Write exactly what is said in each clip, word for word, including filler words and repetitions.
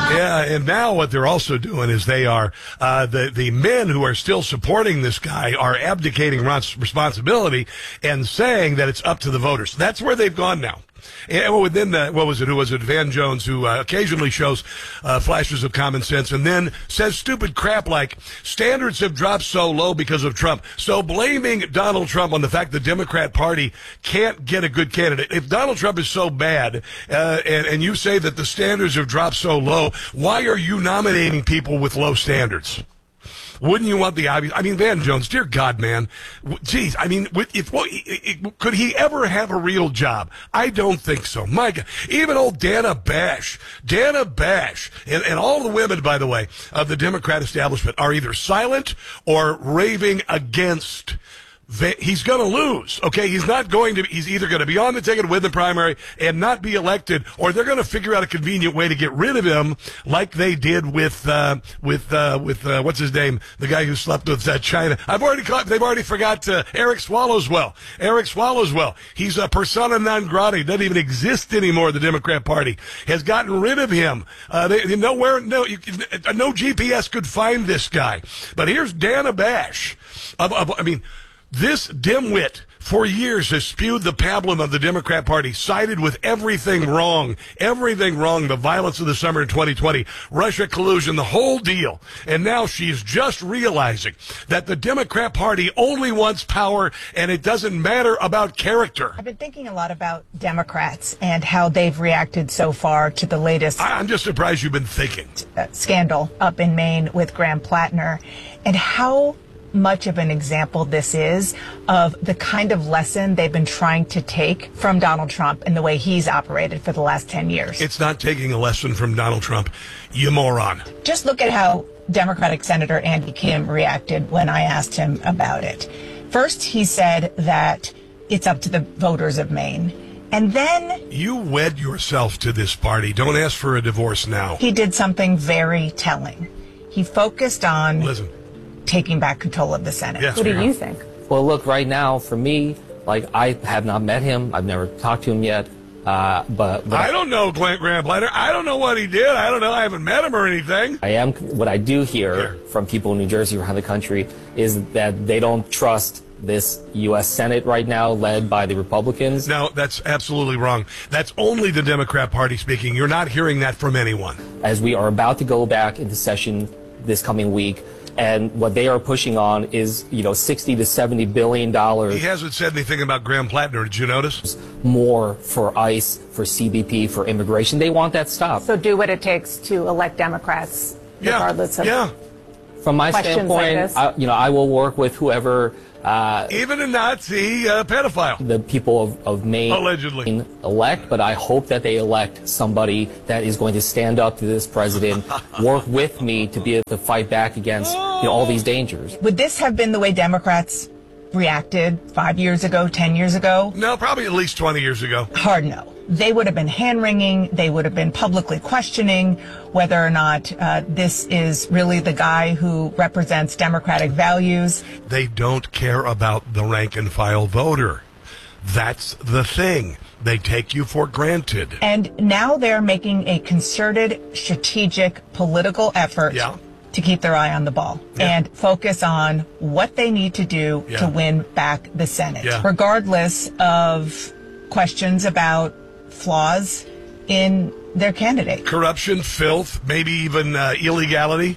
Yeah, and now what they're also doing is they are, uh, the, the men who are still supporting this guy are abdicating responsibility and saying that it's up to the voters. That's where they've gone now. And within the, what was it, who was it, Van Jones, who uh, occasionally shows uh, flashes of common sense and then says stupid crap like standards have dropped so low because of Trump. So blaming Donald Trump on the fact the Democrat Party can't get a good candidate. If Donald Trump is so bad uh, and, and you say that the standards have dropped so low, why are you nominating people with low standards? Wouldn't you want the obvious? I mean, Van Jones, dear God, man. Geez, I mean, if well, could he ever have a real job? I don't think so. My God. Even old Dana Bash, Dana Bash, and, and all the women, by the way, of the Democrat establishment are either silent or raving against. He's going to lose, okay? He's not going to, he's either going to be on the ticket with the primary and not be elected, or they're going to figure out a convenient way to get rid of him like they did with, uh, with, uh, with, uh, what's his name? The guy who slept with, uh, China. I've already caught, they've already forgot, uh, Eric Swallowswell. Eric Swallowswell. He's a persona non grata. He doesn't even exist anymore. The Democrat Party has gotten rid of him. Uh, they, nowhere, no, you, no G P S could find this guy. But here's Dana Bash. Of, of, I mean, this dimwit for years has spewed the pablum of the Democrat Party, sided with everything wrong, everything wrong, the violence of the summer of twenty twenty, Russia collusion, the whole deal. And now she's just realizing that the Democrat Party only wants power and it doesn't matter about character. I've been thinking a lot about Democrats and how they've reacted so far to the latest I'm just surprised you've been thinking. Uh, scandal up in Maine with Graham Plattner, and how much of an example this is of the kind of lesson they've been trying to take from Donald Trump and the way he's operated for the last ten years. It's not taking a lesson from Donald Trump, you moron. Just look at how Democratic Senator Andy Kim reacted when I asked him about it. First, he said that it's up to the voters of Maine. And then you wed yourself to this party. Don't ask for a divorce now. He did something very telling. He focused on Listen. taking back control of the Senate. Yes, what do ma'am. you think? Well, look, right now, for me, like, I have not met him. I've never talked to him yet. Uh, but, but I don't know Glenn Graham Plattner. I don't know what he did. I don't know. I haven't met him or anything. I am. What I do hear Here. from people in New Jersey around the country is that they don't trust this U S Senate right now, led by the Republicans. No, that's absolutely wrong. That's only the Democrat Party speaking. You're not hearing that from anyone. As we are about to go back into session this coming week, and what they are pushing on is, you know, sixty to seventy billion dollars. He hasn't said anything about Graham Plattner. Did you notice? More for ICE, for C B P, for immigration. They want that stopped. So do what it takes to elect Democrats, Yeah. regardless of Yeah. From my questions like standpoint, this. I, you know, I will work with whoever. Uh, Even a Nazi uh, pedophile. the people of, of Maine Allegedly. elect, but I hope that they elect somebody that is going to stand up to this president, work with me to be able to fight back against, you know, all these dangers. Would this have been the way Democrats reacted five years ago, ten years ago? No, probably at least twenty years ago. Hard no. They would have been hand-wringing. They would have been publicly questioning whether or not uh, this is really the guy who represents democratic values. They don't care about the rank and file voter. That's the thing. They take you for granted. And now they're making a concerted, strategic, political effort Yeah. to keep their eye on the ball Yeah. and focus on what they need to do Yeah. to win back the Senate, Yeah. regardless of questions about flaws in their candidate. Corruption, filth, maybe even uh, illegality.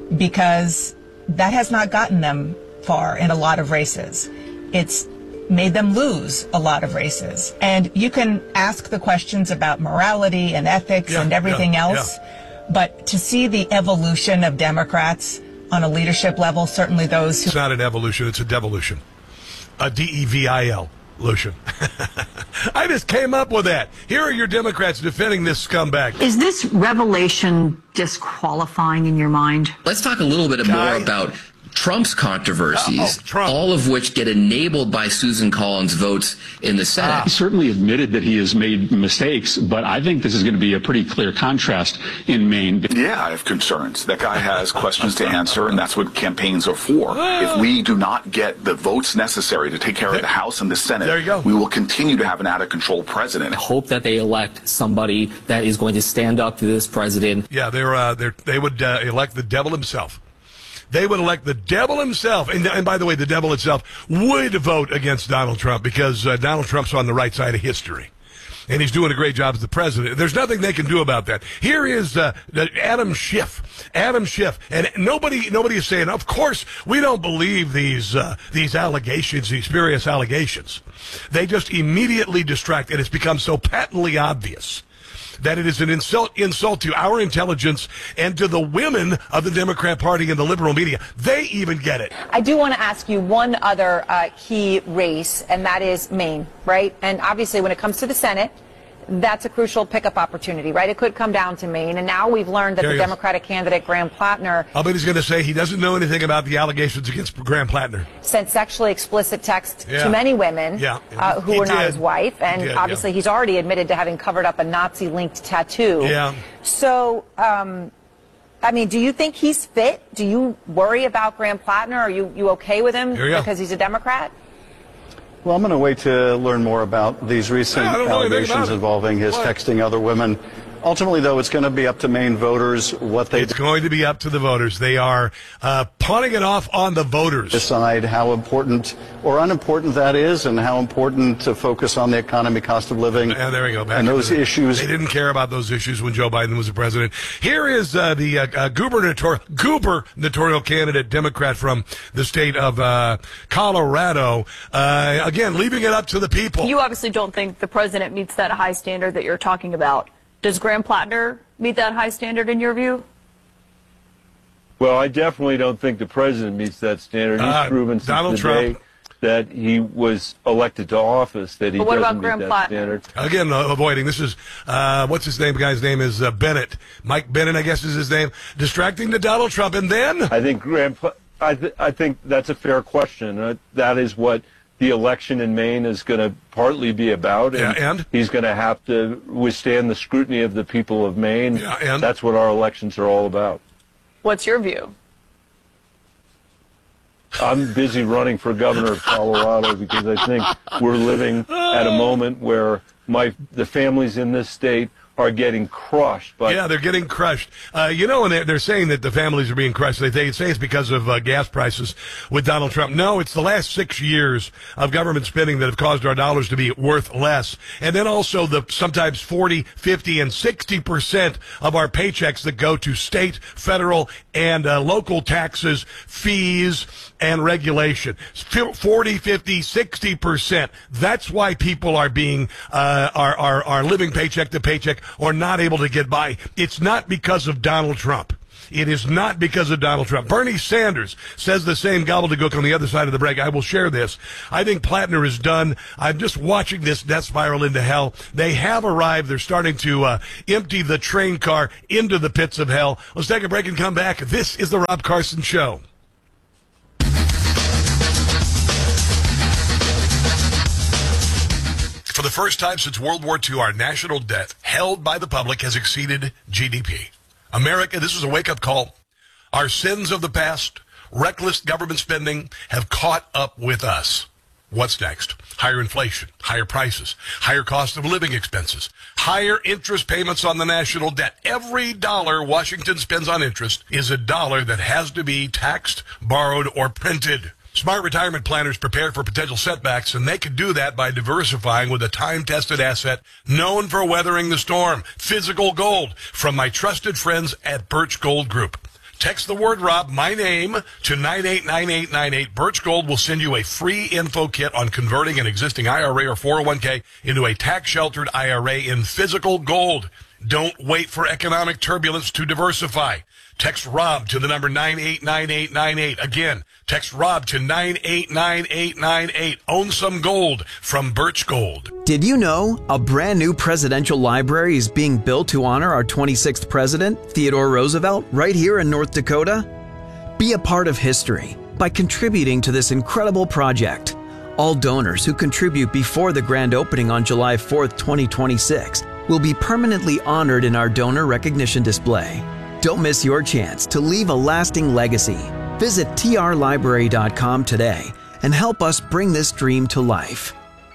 Because that has not gotten them far in a lot of races. It's made them lose a lot of races. And you can ask the questions about morality and ethics Yeah, and everything yeah, else, but to see the evolution of Democrats on a leadership level, certainly those who... It's not an evolution, it's a devolution. A D E V I L. Lucian. I just came up with that. Here are your Democrats defending this scumbag. Is this revelation disqualifying in your mind? Let's talk a little bit Guy. more about Trump's controversies, Uh-oh, Trump. all of which get enabled by Susan Collins' votes in the Senate. He certainly admitted that he has made mistakes, but I think this is going to be a pretty clear contrast in Maine. Yeah, I have concerns. That guy has questions to answer, and that's what campaigns are for. If we do not get the votes necessary to take care of the House and the Senate, there you go. we will continue to have an out-of-control president. I hope that they elect somebody that is going to stand up to this president. Yeah, they're, uh, they're, they would uh, elect the devil himself. They would elect the devil himself. And, and by the way, the devil itself would vote against Donald Trump because uh, Donald Trump's on the right side of history. And he's doing a great job as the president. There's nothing they can do about that. Here is uh, Adam Schiff. Adam Schiff. And nobody nobody is saying, of course, we don't believe these uh, these allegations, these spurious allegations. They just immediately distract, and it's become so patently obvious that it is an insult insult to our intelligence and to the women of the Democrat Party and the liberal media. They even get it. I do want to ask you one other uh, key race, and that is Maine, right? And obviously when it comes to the Senate, that's a crucial pickup opportunity, right? It could come down to Maine. And now we've learned that There the he is. Democratic candidate, Graham Plattner, I bet he's going to say he doesn't know anything about the allegations against Graham Plattner. sent sexually explicit text Yeah. to many women Yeah. uh, who He were not did. his wife. And He did, obviously yeah. he's already admitted to having covered up a Nazi-linked tattoo. Yeah. So, um, I mean, do you think he's fit? Do you worry about Graham Plattner? Are you, you okay with him Here we go. because he's a Democrat? Well, I'm going to wait to learn more about these recent Yeah, I don't know anything about allegations it. involving his What? texting other women. Ultimately, though, it's going to be up to Maine voters what they It's going to be up to the voters. They are uh, pawning it off on the voters. decide how important or unimportant that is and how important to focus on the economy, cost of living, And there we go. Back and into those the- issues. They didn't care about those issues when Joe Biden was the president. Here is uh, the uh, uh, gubernatorial, gubernatorial candidate, Democrat from the state of uh, Colorado. Uh, again, leaving it up to the people. You obviously don't think the president meets that high standard that you're talking about. Does Graham Plattner meet that high standard in your view? Well, I definitely don't think the president meets that standard. He's Uh, proven since Donald the Trump. day that he was elected to office that he But what doesn't about meet Graham that Plattner? standard. Again, uh, avoiding. This is, uh, what's his name? The guy's name is uh, Bennett. Mike Bennett, I guess is his name. Distracting to Donald Trump. And then... I think Graham. Pla- I, th- I think that's a fair question. Uh, that is what the election in Maine is going to partly be about. And, Yeah, and? he's going to have to withstand the scrutiny of the people of Maine. Yeah, and? That's what our elections are all about. What's your view? I'm busy running for governor of Colorado because I think we're living at a moment where my the families in this state are getting crushed. But Yeah, they're getting crushed. Uh, you know, and they're, they're saying that the families are being crushed. They, they say it's because of uh, gas prices with Donald Trump. No, it's the last six years of government spending that have caused our dollars to be worth less. And then also the sometimes forty, fifty, and sixty percent of our paychecks that go to state, federal, and uh, local taxes, fees, and regulation. forty, fifty, sixty percent. That's why people are being, uh, are, are, are living paycheck to paycheck or not able to get by. It's not because of Donald Trump. It is not because of Donald Trump. Bernie Sanders says the same gobbledygook on the other side of the break. I will share this. I think Plattner is done. I'm just watching this death spiral into hell. They have arrived. They're starting to uh, empty the train car into the pits of hell. Let's take a break and come back. This is the Rob Carson Show. For the first time since World War Two, our national debt held by the public has exceeded G D P. America, this is a wake-up call. Our sins of the past, reckless government spending, have caught up with us. What's next? Higher inflation, higher prices, higher cost of living expenses, higher interest payments on the national debt. Every dollar Washington spends on interest is a dollar that has to be taxed, borrowed, or printed. Smart retirement planners prepare for potential setbacks, and they can do that by diversifying with a time-tested asset known for weathering the storm, physical gold, from my trusted friends at Birch Gold Group. Text the word Rob, my name, to nine eight nine eight nine eight. Birch Gold will send you a free info kit on converting an existing I R A or four oh one k into a tax-sheltered I R A in physical gold. Don't wait for economic turbulence to diversify. Text Rob to the number nine eight nine eight nine eight. Again, text Rob to nine eight nine eight nine eight. Own some gold from Birch Gold. Did you know a brand new presidential library is being built to honor our twenty-sixth president, Theodore Roosevelt, right here in North Dakota? Be a part of history. by contributing to this incredible project. All donors who contribute before the grand opening on July fourth, twenty twenty-six will be permanently honored in our donor recognition display. Don't miss your chance to leave a lasting legacy. Visit T R library dot com today and help us bring this dream to life.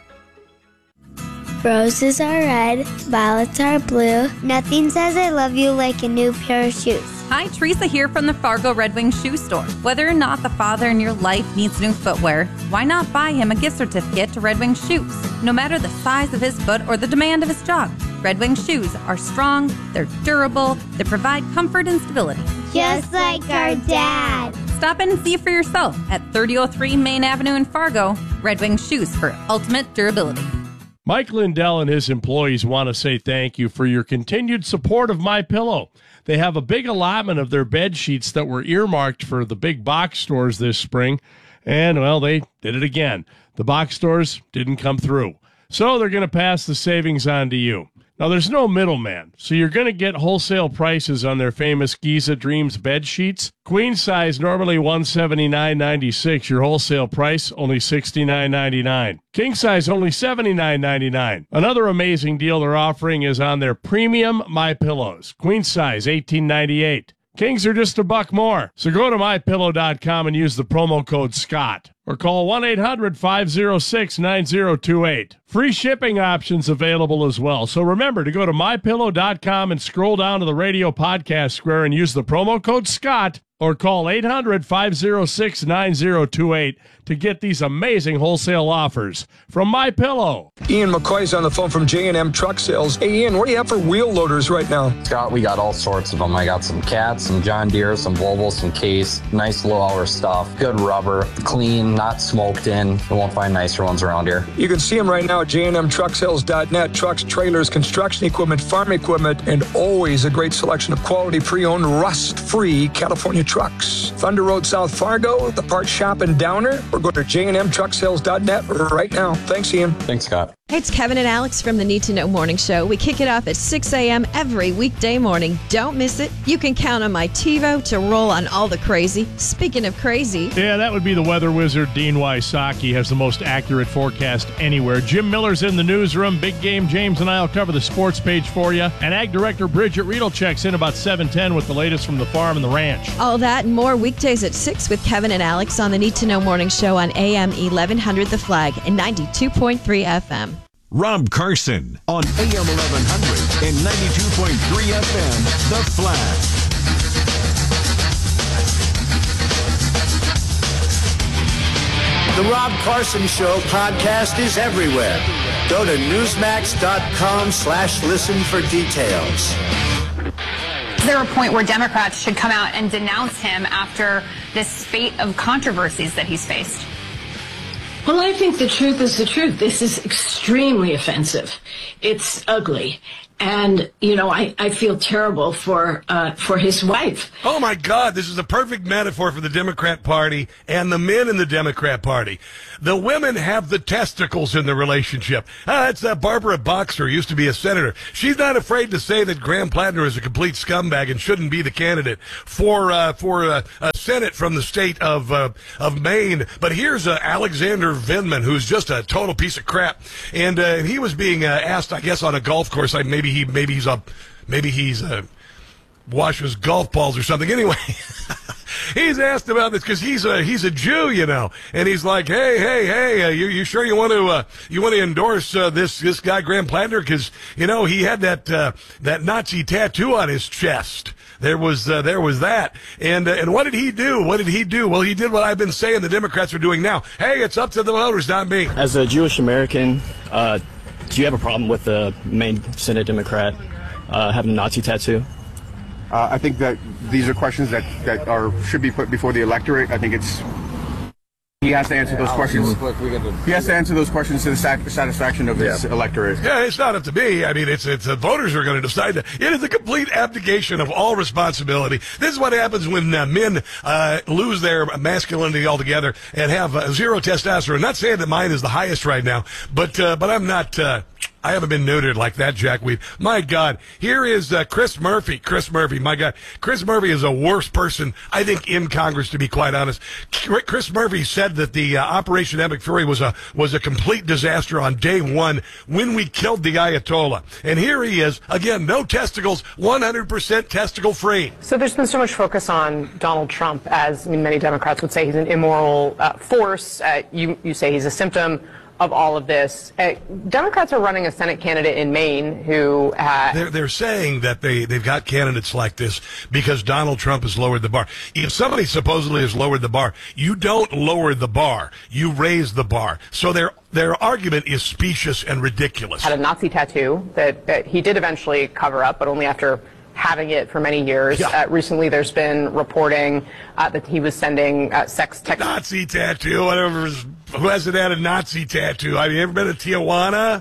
Roses are red, violets are blue. Nothing says I love you like a new pair of shoes. Hi, Teresa here from the Fargo Red Wing Shoe Store. Whether or not the father in your life needs new footwear, why not buy him a gift certificate to Red Wing Shoes? No matter the size of his foot or the demand of his job, Red Wing shoes are strong, they're durable, they provide comfort and stability. Just like our dad. Stop in and see for yourself at thirty oh three Main Avenue in Fargo. Red Wing Shoes for ultimate durability. Mike Lindell and his employees want to say thank you for your continued support of MyPillow. They have a big allotment of their bed sheets that were earmarked for the big box stores this spring, and, well, they did it again. The box stores didn't come through, so they're going to pass the savings on to you. Now, there's no middleman, so you're going to get wholesale prices on their famous Giza Dreams bed sheets. Queen size, normally one hundred seventy-nine dollars and ninety-six cents. Your wholesale price, only sixty-nine dollars and ninety-nine cents. King size, only seventy-nine dollars and ninety-nine cents. Another amazing deal they're offering is on their premium MyPillows. Queen size, eighteen dollars and ninety-eight cents. Kings are just a buck more. So go to my pillow dot com and use the promo code SCOTT. Or call one eight hundred five oh six nine oh two eight. Free shipping options available as well. So remember to go to my pillow dot com and scroll down to the radio podcast square and use the promo code SCOTT. Or call eight hundred five oh six nine oh two eight to get these amazing wholesale offers from MyPillow. Ian McCoy's on the phone from J and M Truck Sales. Hey, Ian, what do you have for wheel loaders right now? Scott, we got all sorts of them. I got some Cats, some John Deere, some Volvo, some Case. Nice low-hour stuff. Good rubber. Clean, not smoked in. You won't find nicer ones around here. You can see them right now at J and M truck sales dot net. Trucks, trailers, construction equipment, farm equipment, and always a great selection of quality pre-owned, rust-free California trucks. Thunder Road, South Fargo, the parts shop in Downer, or go to J and M truck sales dot net right now. Thanks, Ian. Thanks, Scott. Hey, it's Kevin and Alex from the Need to Know Morning Show. We kick it off at six a.m. every weekday morning. Don't miss it. You can count on my TiVo to roll on all the crazy. Speaking of crazy. Yeah, that would be the weather wizard, Dean Wysocki, has the most accurate forecast anywhere. Jim Miller's in the newsroom. Big Game James and I will cover the sports page for you. And Ag Director Bridget Riedel checks in about seven ten with the latest from the farm and the ranch. All that and more weekdays at six with Kevin and Alex on the Need to Know Morning Show on A M eleven hundred The Flag and ninety-two point three F M. Rob Carson on A M eleven hundred and ninety-two point three F M, The Flag. The Rob Carson Show podcast is everywhere. Go to newsmax dot com slash listen for details. Is there a point where Democrats should come out and denounce him after this spate of controversies that he's faced? Well, I think the truth is the truth. This is extremely offensive. It's ugly. And, you know, I, I feel terrible for uh, for his wife. Oh, my God. This is a perfect metaphor for the Democrat Party and the men in the Democrat Party. The women have the testicles in the relationship. Ah, that's uh, Barbara Boxer, used to be a senator. She's not afraid to say that Graham Plattner is a complete scumbag and shouldn't be the candidate for uh, for uh, a Senate from the state of uh, of Maine. But here's uh, Alexander Vindman, who's just a total piece of crap. And uh, he was being uh, asked, I guess, on a golf course. Like maybe he maybe he's up, maybe he's uh, washes golf balls or something. Anyway. He's asked about this because he's a he's a Jew, you know, and he's like, hey, hey, hey, uh, you you sure you want to uh, you want to endorse uh, this this guy Graham Plattner because you know he had that uh, that Nazi tattoo on his chest. There was uh, there was that, and uh, and what did he do? What did he do? Well, he did what I've been saying the Democrats are doing now. Hey, it's up to the voters, not me. As a Jewish American, uh, do you have a problem with the main Senate Democrat uh, having a Nazi tattoo? Uh, I think that these are questions that, that are should be put before the electorate. I think it's he has to answer those questions. He has to answer those questions to the satisfaction of his electorate. Yeah, it's not up to me. I mean, it's it's the voters are going to decide that. It is a complete abdication of all responsibility. This is what happens when uh, men uh, lose their masculinity altogether and have uh, zero testosterone. I'm not saying that mine is the highest right now, but uh, but I'm not. Uh, I haven't been neutered like that, Jack Weave. My God, here is uh, Chris Murphy. Chris Murphy, my God. Chris Murphy is a worse person, I think, in Congress, to be quite honest. Chris Murphy said that the uh, Operation Epic Fury was a was a complete disaster on day one when we killed the Ayatollah. And here he is, again, no testicles, one hundred percent testicle free. So there's been so much focus on Donald Trump, as I mean, many Democrats would say he's an immoral uh, force. Uh, you, you say he's a symptom of all of this. Uh, Democrats are running a Senate candidate in Maine who... Uh, they're, they're saying that they, they've got candidates like this because Donald Trump has lowered the bar. If somebody supposedly has lowered the bar, you don't lower the bar. You raise the bar. So their their argument is specious and ridiculous. Had a Nazi tattoo that, that he did eventually cover up, but only after having it for many years. Yeah. Uh, recently, there's been reporting uh, that he was sending uh, sex text. Nazi tattoo, whatever. Who hasn't had a Nazi tattoo? Have you ever been to Tijuana?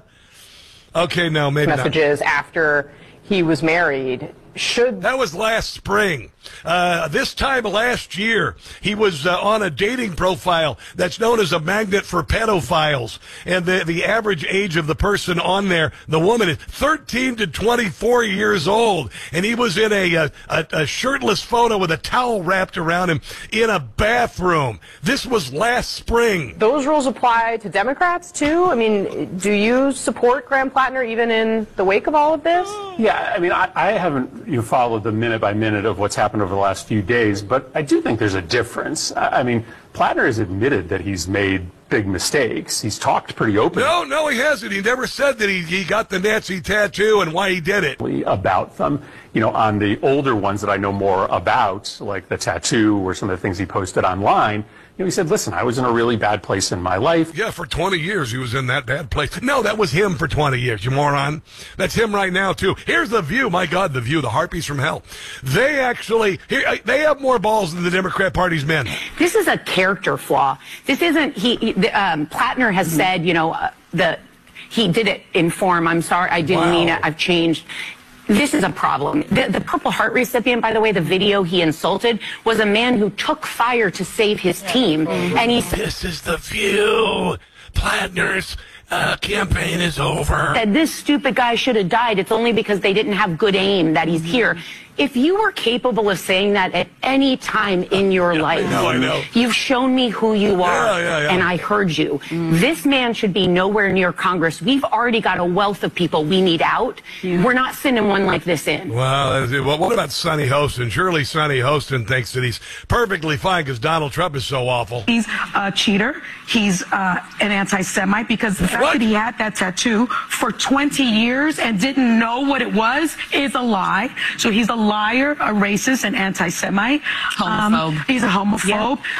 Okay, no, maybe messages not. After he was married. Should that was last spring. Uh, this time last year, he was uh, on a dating profile that's known as a magnet for pedophiles. And the, the average age of the person on there, the woman, is thirteen to twenty-four years old. And he was in a, a, a shirtless photo with a towel wrapped around him in a bathroom. This was last spring. Those rules apply to Democrats, too? I mean, do you support Graham Plattner even in the wake of all of this? Yeah, I mean, I, I haven't you know, followed the minute by minute of what's happened over the last few days, but I do think there's a difference. I, I mean, Plattner has admitted that he's made big mistakes. He's talked pretty openly. No, no, he hasn't. He never said that he, he got the Nazi tattoo and why he did it. About them. You know, on the older ones that I know more about, like the tattoo or some of the things he posted online, you know, he said, listen, I was in a really bad place in my life. Yeah, for twenty years he was in that bad place. No, that was him for twenty years, you moron. That's him right now, too. Here's The View. My God, The View, the harpies from hell. They actually, they have more balls than the Democrat Party's men. This is a character flaw. This isn't, he, he the, um, Plattner has mm-hmm. said, you know, uh, the he did it in form. I'm sorry, I didn't wow. mean it. I've changed. This is a problem. The, the Purple Heart recipient, by the way, the video he insulted, was a man who took fire to save his team. And he said, this is The View. Plattner's uh, campaign is over. That this stupid guy should have died. It's only because they didn't have good aim that he's here. If you were capable of saying that at any time in your yeah, life, I know, I know. You've shown me who you are, yeah, yeah, yeah. and I heard you. Mm. This man should be nowhere near Congress. We've already got a wealth of people we need out. Yeah. We're not sending one like this in. Well, well, what about Sonny Hostin? Surely Sonny Hostin thinks that he's perfectly fine because Donald Trump is so awful. He's a cheater. He's uh, an anti-Semite because the fact what? that he had that tattoo for twenty years and didn't know what it was is a lie. So he's a liar, a racist, an anti-Semite. Homophobe. Um, he's a homophobe. Yeah.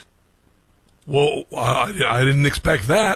Well, uh, I didn't expect that.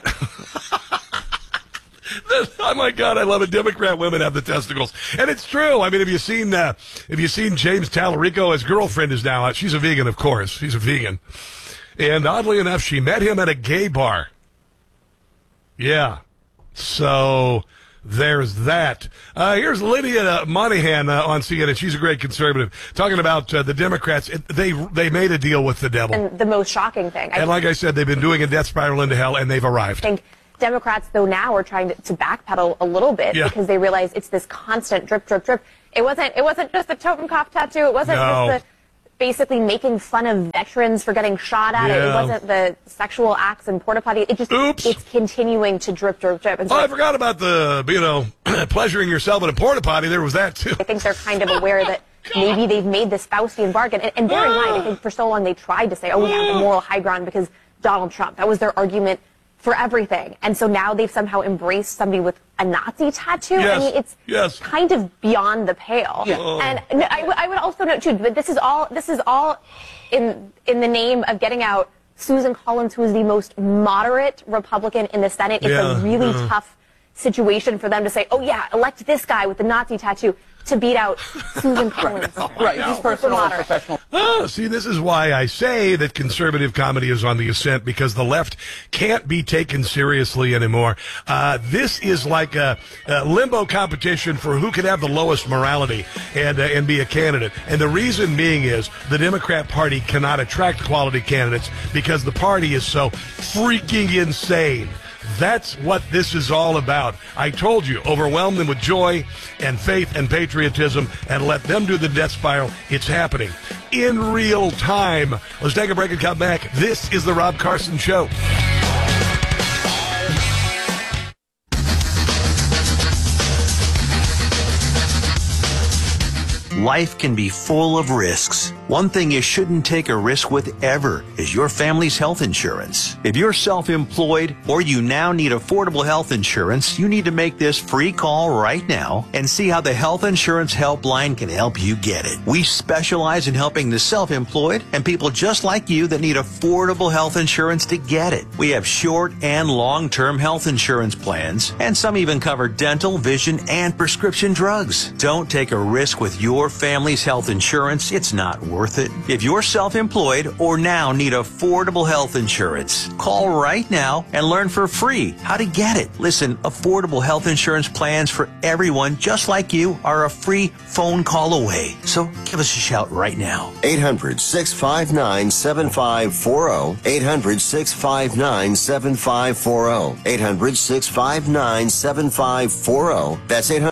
Oh my God, I love it. Democrat women have the testicles, and it's true. I mean, have you seen? Uh, have you seen James Tallarico? His girlfriend is now. She's a vegan, of course. She's a vegan, and oddly enough, she met him at a gay bar. Yeah, so. There's that. Uh, here's Lydia Monahan uh, on C N N. She's a great conservative, talking about uh, the Democrats. It, they they made a deal with the devil. And the most shocking thing. And I like I said, they've been doing a death spiral into hell, and they've arrived. I think Democrats, though, now are trying to, to backpedal a little bit yeah. because they realize it's this constant drip, drip, drip. It wasn't. It wasn't just the Totenkopf tattoo. It wasn't no. just the basically making fun of veterans for getting shot at. Yeah. It. It wasn't the sexual acts and porta potty. It just Oops. It's continuing to drip, drip, drip. And so oh, I forgot about the you know pleasuring yourself in a porta potty. There was that too. I think they're kind of aware that maybe they've made this Faustian bargain. And, and bear in mind, I think for so long they tried to say, "Oh, we have the moral high ground because Donald Trump." That was their argument for everything. And so now they've somehow embraced somebody with a Nazi tattoo. Yes. I mean, it's yes. kind of beyond the pale. Yeah. Oh. And I, w- I would also note too, but this is all this is all in in the name of getting out Susan Collins, who is the most moderate Republican in the Senate. It's yeah. a really uh. tough situation for them to say, "Oh yeah, elect this guy with the Nazi tattoo," to beat out Susan Collins. Right, he's personal and professional. Oh, see, this is why I say that conservative comedy is on the ascent, because the left can't be taken seriously anymore. Uh, this is like a, a limbo competition for who can have the lowest morality and uh, and be a candidate. And the reason being is the Democrat Party cannot attract quality candidates because the party is so freaking insane. That's what this is all about. I told you, overwhelm them with joy and faith and patriotism and let them do the death spiral. It's happening in real time. Let's take a break and come back. This is the Rob Carson Show. Life can be full of risks. One thing you shouldn't take a risk with ever is your family's health insurance. If you're self-employed or you now need affordable health insurance, you need to make this free call right now and see how the Health Insurance Helpline can help you get it. We specialize in helping the self-employed and people just like you that need affordable health insurance to get it. We have short and long-term health insurance plans, and some even cover dental, vision, and prescription drugs. Don't take a risk with your family's health insurance. It's not worth it. If you're self-employed or now need affordable health insurance, call right now and learn for free how to get it. Listen, affordable health insurance plans for everyone just like you are a free phone call away. So give us a shout right now. eight hundred, six five nine, seven five four zero. eight hundred, six five nine, seven five four zero. eight hundred, six five nine, seven five four zero. That's eight hundred.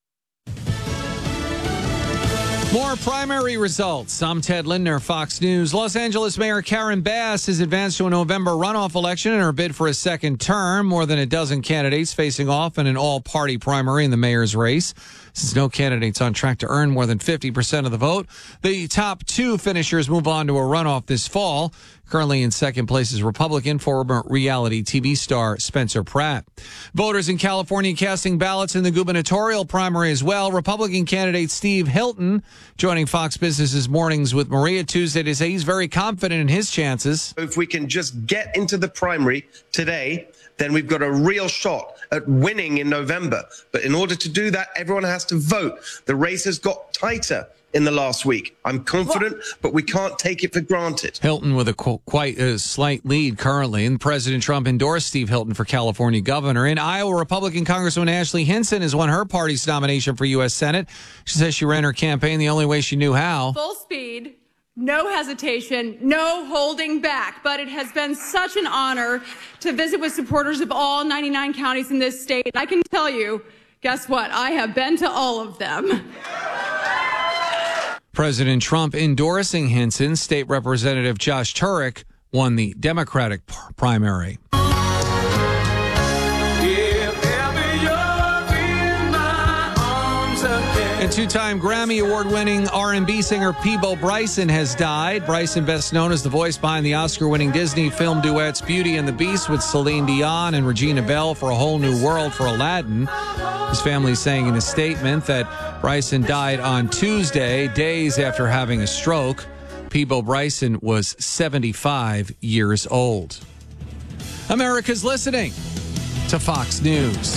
More primary results. I'm Ted Lindner, Fox News. Los Angeles Mayor Karen Bass has advanced to a November runoff election in her bid for a second term. More than a dozen candidates facing off in an all-party primary in the mayor's race. Since no candidate's on track to earn more than fifty percent of the vote, the top two finishers move on to a runoff this fall. Currently in second place is Republican former reality T V star Spencer Pratt. Voters in California casting ballots in the gubernatorial primary as well. Republican candidate Steve Hilton joining Fox Business's Mornings with Maria Tuesday to say he's very confident in his chances. If we can just get into the primary today, then we've got a real shot at winning in November. But in order to do that, everyone has to vote. The race has got tighter in the last week. I'm confident, but we can't take it for granted. Hilton with a qu- quite a slight lead currently, and President Trump endorsed Steve Hilton for California governor. In Iowa, Republican Congresswoman Ashley Hinson has won her party's nomination for U S Senate. She says she ran her campaign the only way she knew how. Full speed, no hesitation, no holding back. But it has been such an honor to visit with supporters of all ninety-nine counties in this state. I can tell you, guess what? I have been to all of them. President Trump endorsing Hinson. State Representative Josh Turek won the Democratic primary. And two-time Grammy Award-winning R and B singer Peabo Bryson has died. Bryson, best known as the voice behind the Oscar-winning Disney film duets Beauty and the Beast with Celine Dion and Regina Bell for A Whole New World for Aladdin. His family saying in a statement that Bryson died on Tuesday, days after having a stroke. Peabo Bryson was seventy-five years old. America's listening to Fox News.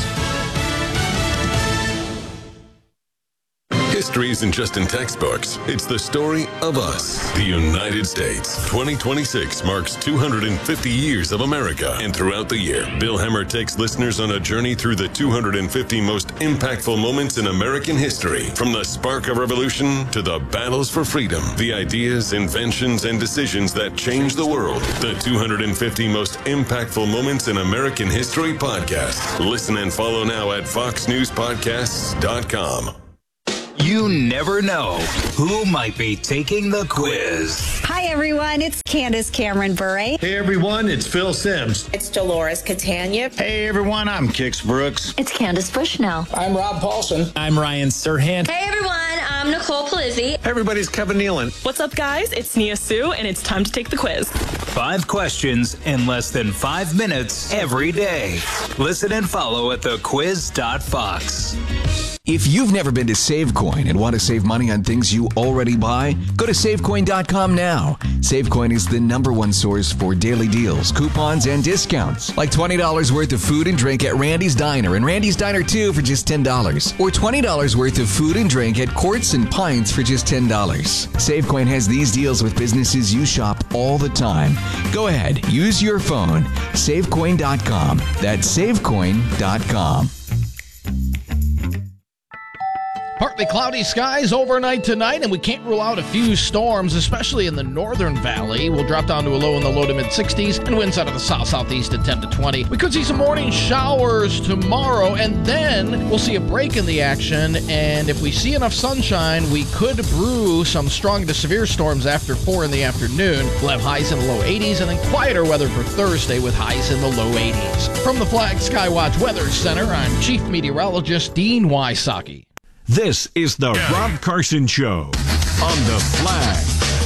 History isn't just in textbooks. It's the story of us, the United States. twenty twenty-six marks two hundred fifty years of America. And throughout the year, Bill Hemmer takes listeners on a journey through the two hundred fifty most impactful moments in American history. From the spark of revolution to the battles for freedom, the ideas, inventions, and decisions that changed the world. The two hundred fifty most impactful moments in American history podcast. Listen and follow now at fox news podcasts dot com. You never know who might be taking the quiz. Hi, everyone. It's Candace Cameron Bure. Hey, everyone. It's Phil Sims. It's Dolores Catania. Hey, everyone. I'm Kix Brooks. It's Candace Bushnell. I'm Rob Paulson. I'm Ryan Serhant. Hey, everyone. I'm Nicole Palizzi. Hey, everybody's Kevin Nealon. What's up, guys? It's Nia Sue, and it's time to take the quiz. Five questions in less than five minutes every day. Listen and follow at the quiz dot fox. If you've never been to SaveCoin and want to save money on things you already buy, go to save coin dot com now. SaveCoin is the number one source for daily deals, coupons, and discounts. Like twenty dollars worth of food and drink at Randy's Diner and Randy's Diner two for just ten dollars. Or twenty dollars worth of food and drink at Quartz and Pints for just ten dollars. SaveCoin has these deals with businesses you shop all the time. Go ahead, use your phone. save coin dot com. That's save coin dot com. Partly cloudy skies overnight tonight, and we can't rule out a few storms, especially in the northern valley. We'll drop down to a low in the low to mid-sixties, and winds out of the south-southeast at ten to twenty. We could see some morning showers tomorrow, and then we'll see a break in the action, and if we see enough sunshine, we could brew some strong to severe storms after four in the afternoon. We'll have highs in the low eighties, and then quieter weather for Thursday with highs in the low eighties. From the Flag Skywatch Weather Center, I'm Chief Meteorologist Dean Wysocki. This is the yeah. Rob Carson Show on the Flag.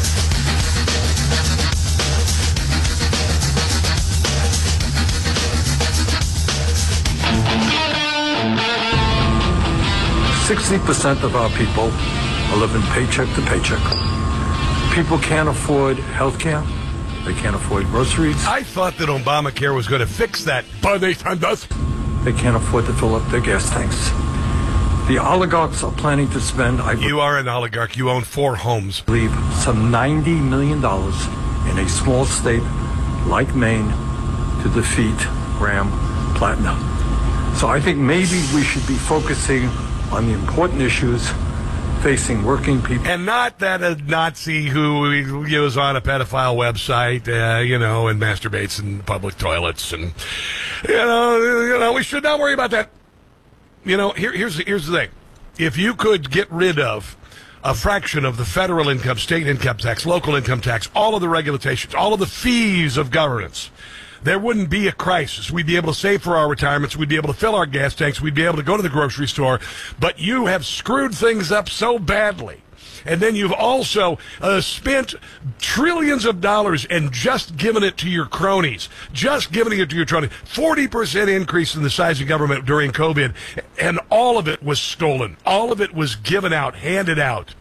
Sixty percent of our people are living paycheck to paycheck. People can't afford health care. They can't afford groceries. I thought that Obamacare was going to fix that, but they found us. They can't afford to fill up their gas tanks. The oligarchs are planning to spend... I you are an oligarch. You own four homes. I believe some ninety million dollars in a small state like Maine to defeat Graham Plattner. So I think maybe we should be focusing on the important issues facing working people. And not that a Nazi who was on a pedophile website, uh, you know, and masturbates in public toilets. And, you know, you know, we should not worry about that. You know, here, here's, here's the thing. If you could get rid of a fraction of the federal income, state income tax, local income tax, all of the regulations, all of the fees of governance, there wouldn't be a crisis. We'd be able to save for our retirements. We'd be able to fill our gas tanks. We'd be able to go to the grocery store. But you have screwed things up so badly. And then you've also uh, spent trillions of dollars and just given it to your cronies. Just giving it to your cronies. forty percent increase in the size of government during COVID. And all of it was stolen. All of it was given out, handed out.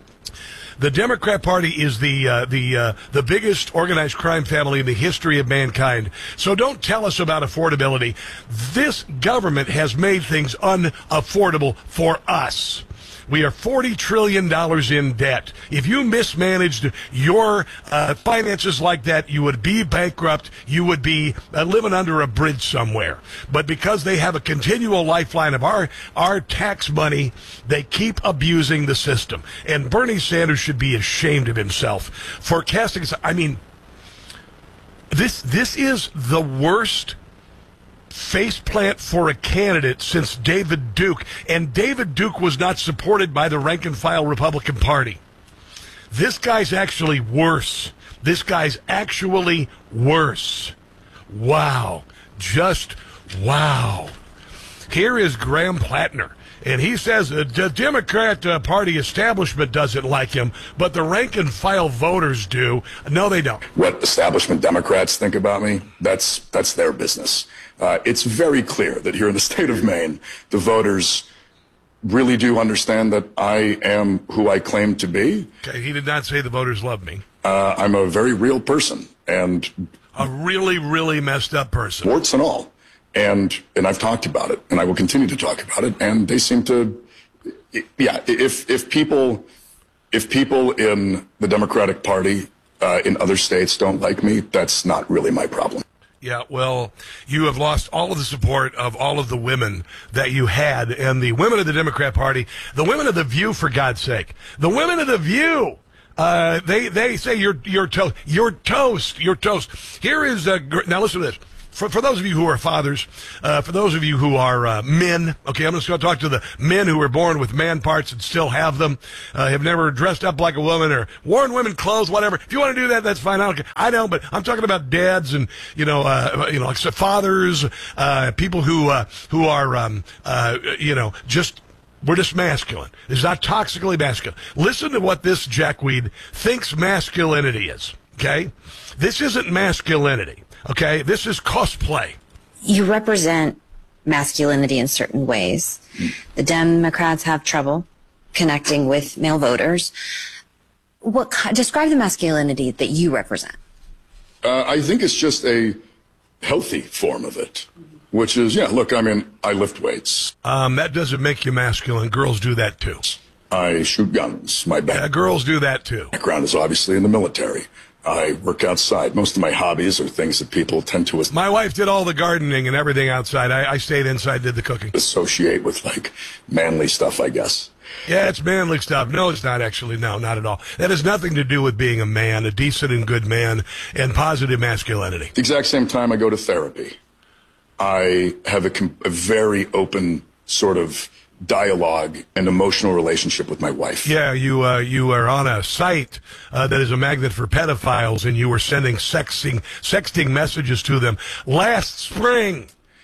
The Democrat Party is the uh, the uh, the biggest organized crime family in the history of mankind. So don't tell us about affordability. This government has made things unaffordable for us. We are forty trillion dollars in debt. If you mismanaged your uh, finances like that, you would be bankrupt. You would be uh, living under a bridge somewhere. But because they have a continual lifeline of our, our tax money, they keep abusing the system. And Bernie Sanders should be ashamed of himself for casting. I mean, this this is the worst faceplant for a candidate since David Duke, and David Duke was not supported by the rank-and-file Republican Party. This guy's actually worse. This guy's actually worse. Wow. Just wow. Here is Graham Plattner, and he says the Democrat uh, Party establishment doesn't like him, but the rank-and-file voters do. No, they don't. What establishment Democrats think about me, that's that's their business. Uh, it's very clear that here in the state of Maine, the voters really do understand that I am who I claim to be. Okay, he did not say the voters love me. Uh, I'm a very real person, and a really, really messed up person. Warts and all. And and I've talked about it, and I will continue to talk about it. And they seem to, yeah. If if people if people in the Democratic Party uh, in other states don't like me, that's not really my problem. Yeah, well, you have lost all of the support of all of the women that you had, and the women of the Democrat Party, the women of The View, for God's sake, the women of The View. Uh, they they say you're you're toast, you're toast, you're toast. Here is uh, now listen to this. For, for those of you who are fathers, uh, for those of you who are uh, men, okay, I'm just going to talk to the men who were born with man parts and still have them, uh, have never dressed up like a woman or worn women clothes, whatever. If you want to do that, that's fine. I don't care. I don't, but I'm talking about dads and, you know, uh, you know, like fathers, uh, people who, uh, who are, um, uh, you know, just, we're just masculine. It's not toxically masculine. Listen to what this jackweed thinks masculinity is, okay? This isn't masculinity. Okay, this is cosplay. You represent masculinity in certain ways. The Democrats have trouble connecting with male voters. What describe the masculinity that you represent? Uh, I think it's just a healthy form of it, which is, yeah, look, I mean, I lift weights. Um, that doesn't make you masculine. Girls do that too. I shoot guns. My back- yeah, girls do that too. background is obviously in the military. I work outside. Most of my hobbies are things that people tend to... My wife did all the gardening and everything outside. I, I stayed inside, did the cooking. Associate with, like, manly stuff, I guess. Yeah, it's manly stuff. No, it's not actually. No, not at all. That has nothing to do with being a man, a decent and good man, and positive masculinity. The exact same time I go to therapy, I have a, com- a very open sort of dialogue and emotional relationship with my wife. Yeah, you uh, you are on a site uh, that is a magnet for pedophiles, and you were sending sexting sexting messages to them last spring.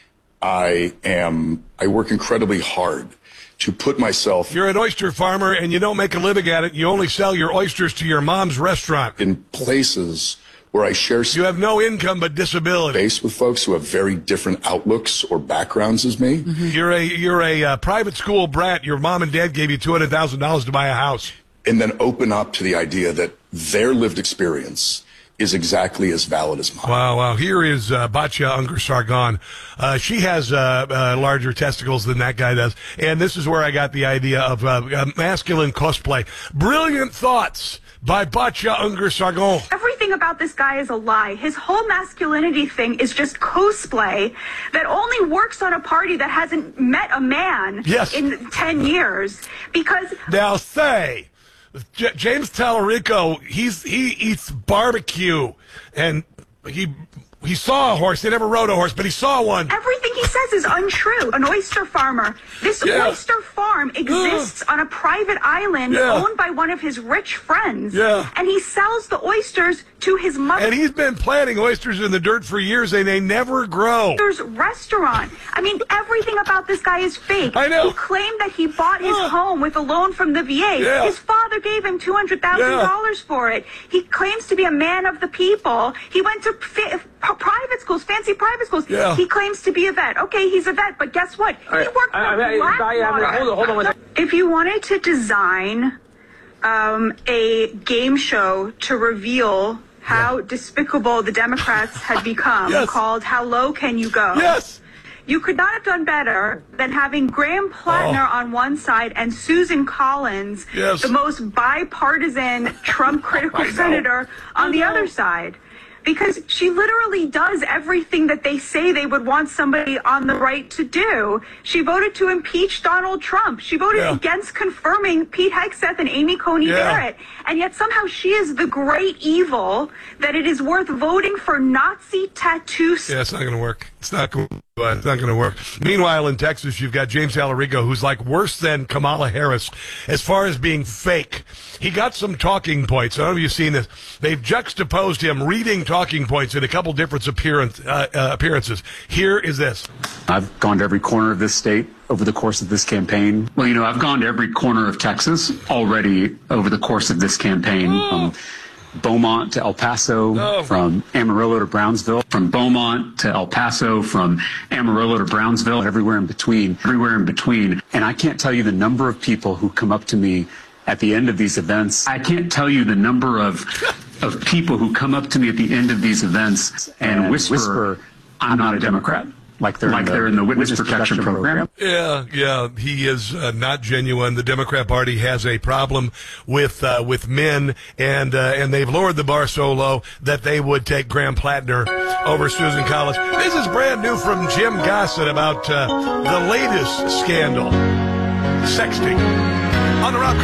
I am. I work incredibly hard to put myself. You're an oyster farmer, and you don't make a living at it. You only sell your oysters to your mom's restaurant. In places where I share. You have no income but disability. Space with folks who have very different outlooks or backgrounds as me. Mm-hmm. You're a you're a uh, private school brat. Your mom and dad gave you two hundred thousand dollars to buy a house. And then open up to the idea that their lived experience is exactly as valid as mine. Wow, wow. Here is uh, Batya Ungar-Sargon. Uh, she has uh, uh, larger testicles than that guy does. And this is where I got the idea of uh, uh, masculine cosplay. Brilliant thoughts by Batya Ungar-Sargon. Everything about this guy is a lie. His whole masculinity thing is just cosplay that only works on a party that hasn't met a man yes. in ten years. Because... Now say... J- James Tallarico, he's he eats barbecue, and he he saw a horse. He never rode a horse, but he saw one. Everything he says is untrue. An oyster farmer. This yeah. oyster farm exists on a private island yeah. owned by one of his rich friends. Yeah. And he sells the oysters to his mother. And he's been planting oysters in the dirt for years, and they never grow. There's restaurant. I mean, everything about this guy is fake. I know. He claimed that he bought his uh. home with a loan from the V A. Yeah. His father gave him two hundred thousand dollars yeah. for it. He claims to be a man of the people. He went to fi- private schools, fancy private schools. Yeah. He claims to be a vet. Okay, he's a vet, but guess what? Right. He worked for I, I, Blackwater. I, hold on, hold on one second. If you wanted to design um, a game show to reveal how yeah. despicable the Democrats had become, yes. called How Low Can You Go? Yes. You could not have done better than having Graham Plattner oh. on one side and Susan Collins, yes. the most bipartisan Trump-critical senator, on the other side. Because she literally does everything that they say they would want somebody on the right to do. She voted to impeach Donald Trump. She voted yeah. against confirming Pete Hegseth and Amy Coney yeah. Barrett. And yet somehow she is the great evil that it is worth voting for Nazi tattoos. Yeah, it's not going to work. It's not going to It's not going to work. Meanwhile, in Texas, you've got James Tallarico, who's like worse than Kamala Harris as far as being fake. He got some talking points. I don't know if you've seen this. They've juxtaposed him reading talking points in a couple different appearance, uh, uh, appearances. Here is this. I've gone to every corner of this state over the course of this campaign. Well, you know, I've gone to every corner of Texas already over the course of this campaign. Oh. Um, Beaumont to El Paso, oh. from Amarillo to Brownsville, from Beaumont to El Paso, from Amarillo to Brownsville, everywhere in between, everywhere in between. And I can't tell you the number of people who come up to me at the end of these events. I can't tell you the number of of people who come up to me at the end of these events and, and whisper, whisper, I'm not a Democrat. Like they're, like in, the they're in the witness, witness protection, protection program. program. Yeah, yeah, he is uh, not genuine. The Democrat Party has a problem with uh, with men, and uh, and they've lowered the bar so low that they would take Graham Plattner over Susan Collins. This is brand new from Jim Gossett about uh, the latest scandal, sexting on the Rob